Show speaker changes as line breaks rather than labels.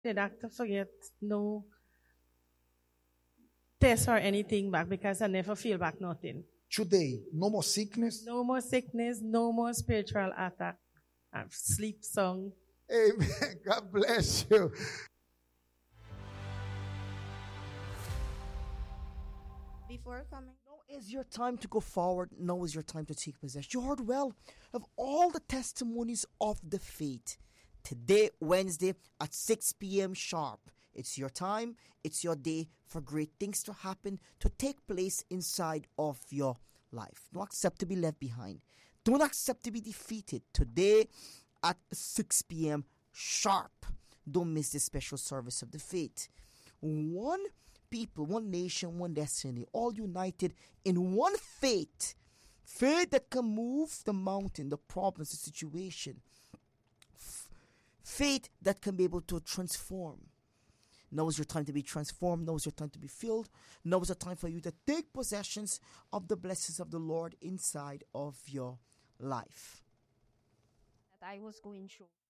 The doctor forget no test or anything back because I never feel back nothing.
Today, no more sickness.
No more sickness, no more spiritual attack. Sleep song.
Amen. God bless you.
Before coming.
Now is your time to go forward. Now is your time to take possession. You heard well of all the testimonies of the faith. Today, Wednesday at 6 p.m. sharp. It's your time. It's your day for great things to happen, to take place inside of your life. Don't accept to be left behind. Don't accept to be defeated. Today at 6 p.m. sharp. Don't miss this special service of the faith. One people, one nation, one destiny, all united in one faith. Faith that can move the mountain, the problems, the situation. Faith that can be able to transform. Now is your time to be transformed. Now is your time to be filled. Now is the time for you to take possessions of the blessings of the Lord inside of your life.
That I was going through.